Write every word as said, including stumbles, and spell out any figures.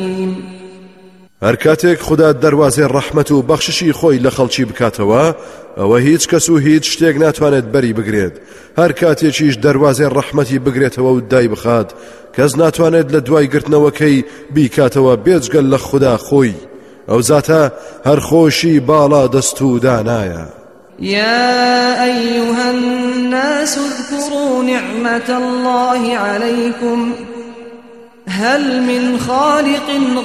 هەر کاتێک خوددا دەواازێ ڕەحمەت و بەخششی خۆی لە خەڵکی بکاتەوە ئەوە هیچ کەس و هیچ شتێک ناتوانێت بەری بگرێت. هەر کاتێکیش دەواازێ ڕەحمەتی بگرێتەوە و دای بخات کەس ناتوانێت لە دوای گرتنەوەکەی بیکاتەوە بێجگەل لە خوددا خۆی. ئەو زاتە هەر خۆشی باڵا دەست و دانایە. يا أيها الناس اذكروا نعمة الله عليكم هل من خالق